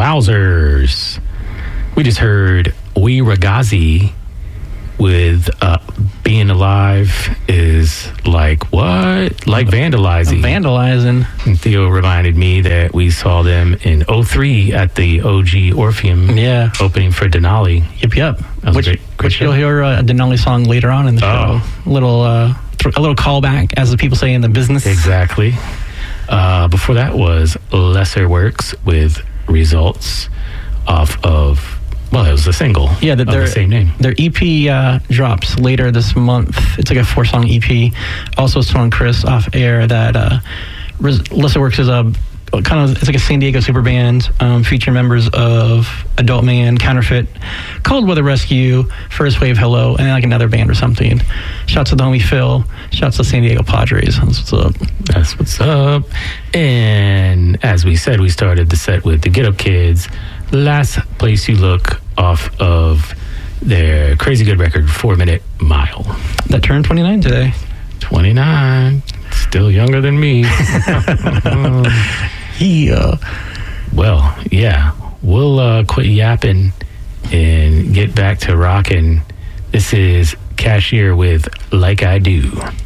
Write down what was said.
Wowzers. We just heard We Ragazzi with Being Alive is like what? Like vandalizing. Vandalizing. And Theo reminded me that we saw them in 2003 at the OG Orpheum. Yeah. Opening for Denali. Yep. Great Which show. you'll hear a Denali song later on in the show. A little callback, as the people say in the business. Exactly. Before that was Lesser Works with Results off of, well, it was a single of the same name. Their EP drops later this month. It's like a 4-song EP. Also telling Chris off air that Lesser Works is it's like a San Diego super band featuring members of Adult Man, Counterfeit, Cold Weather Rescue, First Wave Hello, and like another band or something. Shouts to the homie Phil. Shouts to San Diego Padres. That's what's up. That's what's up. And as we said, we started the set with the Get Up Kids. Last Place You Look off of their crazy good record, 4 Minute Mile. That turned 29 today. 29. Still younger than me. Yeah. Well, yeah. We'll quit yapping and get back to rocking. This is Cashier with Like I Do.